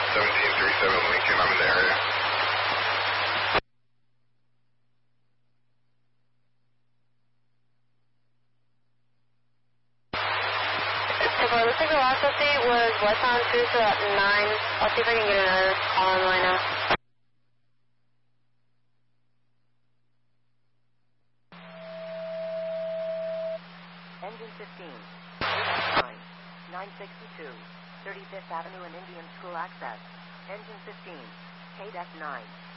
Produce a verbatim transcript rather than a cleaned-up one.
seventeen thirty-seven Lincoln, I'm in the area. Well, looks like the last update was westbound two to nine. I'll see if I can get another call on the line now. Engine fifteen, nine, nine sixty-two, thirty-fifth Avenue and Indian School access. Engine fifteen, K D E C nine.